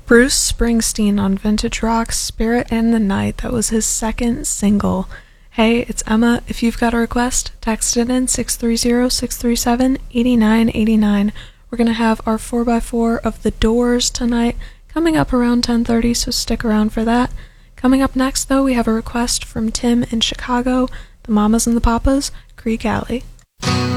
Bruce Springsteen on Vintage Rock's Spirit in the Night. That was his second single. Hey, it's Emma. If you've got a request, text it in 630-637-8989. We're going to have our 4x4 of The Doors tonight coming up around 10:30, so stick around for that. Coming up next, though, we have a request from Tim in Chicago, the Mamas and the Papas, Creek Alley.